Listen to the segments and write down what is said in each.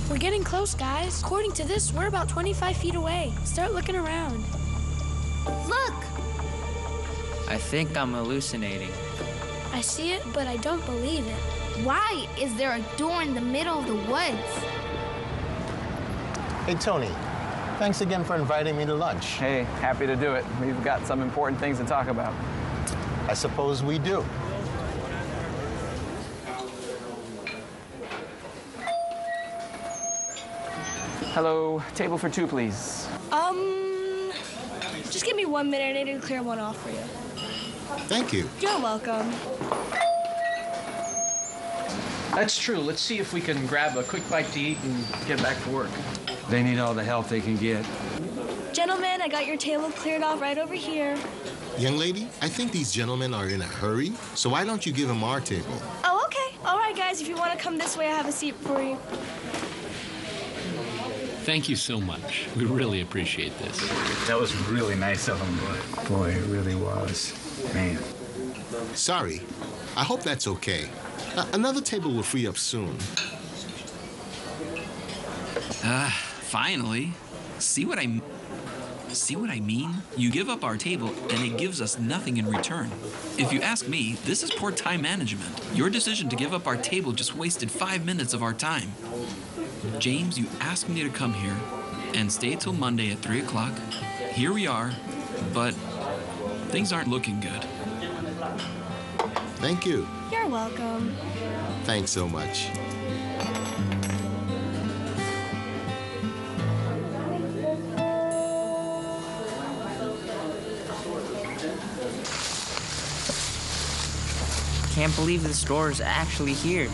We're getting close, guys. According to this, we're about 25 feet away. Start looking around. Look! I think I'm hallucinating. I see it, but I don't believe it. Why is there a door in the middle of the woods? Hey, Tony. Thanks again for inviting me to lunch. Hey, happy to do it. We've got some important things to talk about. I suppose we do. Hello, table for two, please. Just give me 1 minute. I need to clear one off for you. Thank you. You're welcome. That's true. Let's see if we can grab a quick bite to eat and get back to work. They need all the help they can get. Gentlemen, I got your table cleared off right over here. Young lady, I think these gentlemen are in a hurry, so why don't you give them our table? Oh, okay. All right, guys, if you want to come this way, I have a seat for you. Thank you so much. We really appreciate this. That was really nice of them, boy, it really was. Man. Sorry. I hope that's okay. Another table will free up soon. Finally. See what I mean? You give up our table, and it gives us nothing in return. If you ask me, this is poor time management. Your decision to give up our table just wasted 5 minutes of our time. James, you asked me to come here and stay till Monday at 3 o'clock. Here we are, but things aren't looking good. Thank you. You're welcome. Thanks so much. Can't believe the store is actually here.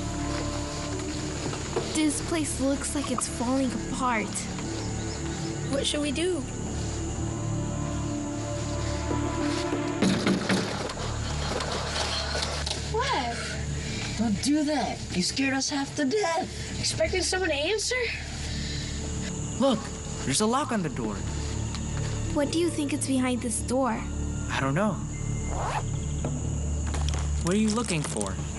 This place looks like it's falling apart. What should we do? What? Don't do that. You scared us half to death. Expecting someone to answer? Look, there's a lock on the door. What do you think is behind this door? I don't know. What are you looking for?